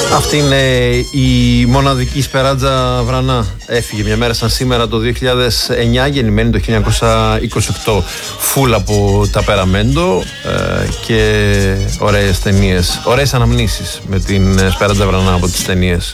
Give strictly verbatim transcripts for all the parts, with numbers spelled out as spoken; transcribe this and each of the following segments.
Αυτή είναι η μοναδική Σπεράντζα Βρανά. Έφυγε μια μέρα σαν σήμερα το δύο χιλιάδες εννιά, γεννημένη το χίλια εννιακόσια είκοσι οκτώ. Φουλ από τα Περαμέντο ε, και ωραίες ταινίες, ωραίες αναμνήσεις με την Σπεράντζα Βρανά από τις ταινίες.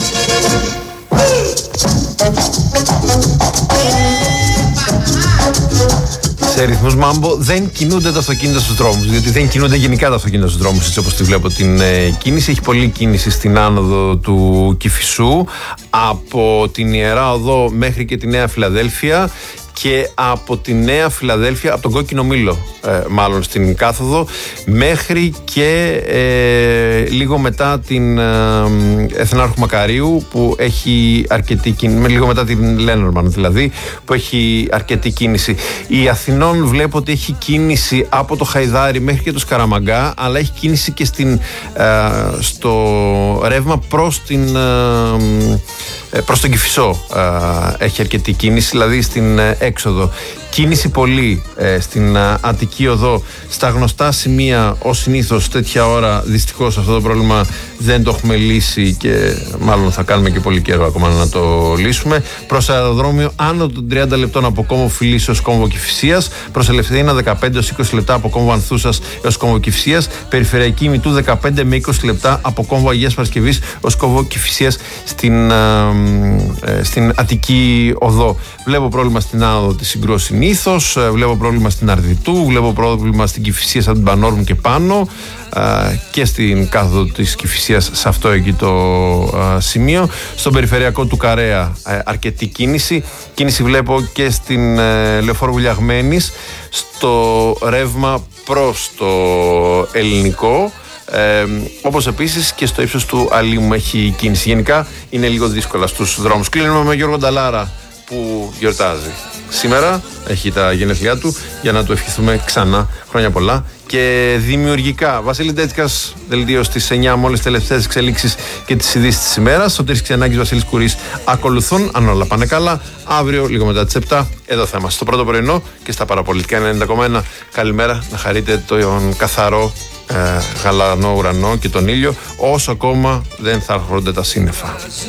Σε ρυθμούς μάμπο δεν κινούνται τα αυτοκίνητα στους δρόμους, γιατί δεν κινούνται γενικά τα αυτοκίνητα στους δρόμους, έτσι όπως τη βλέπω την ε, κίνηση. Έχει πολλή κίνηση στην άνοδο του Κηφισού, από την Ιερά Οδό μέχρι και τη Νέα Φιλαδέλφια, και από τη Νέα Φιλαδέλφια, από τον Κόκκινο Μήλο ε, μάλλον στην κάθοδο, μέχρι και ε, λίγο μετά την ε, Εθνάρχου Μακαρίου, που έχει αρκετή κίνηση, λίγο μετά την Λένορμαν δηλαδή, που έχει αρκετή κίνηση. Η Αθηνών βλέπω ότι έχει κίνηση από το Χαϊδάρι μέχρι και το Σκαραμαγκά, αλλά έχει κίνηση και στην, ε, στο ρεύμα προς την... Ε, προς τον Κηφισό ε, έχει αρκετή κίνηση, δηλαδή στην ε, έξοδο. Κίνηση πολύ ε, στην ε, Αττική Οδό, στα γνωστά σημεία. Ως συνήθως τέτοια ώρα δυστυχώς αυτό το πρόβλημα δεν το έχουμε λύσει και μάλλον θα κάνουμε και πολύ καιρό ακόμα να το λύσουμε. Προς αεροδρόμιο άνω των τριάντα λεπτών από κόμβο Φιλής έως κόμβο Κηφισίας. Προς Ελευθερία δεκαπέντε έως είκοσι λεπτά από κόμβο Ανθούσας έως κόμβο Κηφισίας. Περιφερειακή Μητού δεκαπέντε με είκοσι λεπτά από κόμβο Αγίας Παρασκευής ως κόμβο Κηφισίας στην, ε, ε, στην Αττική Οδό. Βλέπω πρόβλημα στην άνοδο της Συγκρού συνήθως, βλέπω πρόβλημα στην Αρδιτού, βλέπω πρόβλημα στην Κηφισίας από την Πανόρμου και πάνω, και στην κάθοδο της Κηφισίας σε αυτό εκεί το σημείο. Στον περιφερειακό του Καρέα αρκετή κίνηση. Κίνηση βλέπω και στην Λεωφόρο Βουλιαγμένης, στο ρεύμα προς το Ελληνικό. Ε, όπως επίσης και στο ύψος του Αλήμου έχει κίνηση. Γενικά είναι λίγο δύσκολα στους δρόμους. Κλείνουμε με Γιώργο Νταλάρα, που γιορτάζει σήμερα, έχει τα γενέθλιά του, για να του ευχηθούμε ξανά χρόνια πολλά και δημιουργικά. Βασίλη Ντέτσικας, δελτίο στις εννιά με όλες τις τελευταίες εξελίξεις και τις ειδήσεις της ημέρας. Σωτήρης Ξενάκης, Βασίλης Κουρής ακολουθούν, αν όλα πάνε καλά. Αύριο λίγο μετά τις επτά εδώ θα είμαστε στο πρώτο πρωινό και στα παραπολιτικά ενενήντα κόμμα ένα. Καλημέρα, να χαρείτε τον καθαρό ε, γαλανό ουρανό και τον ήλιο, όσο ακόμα δεν θα έρχονται τα σύννεφα.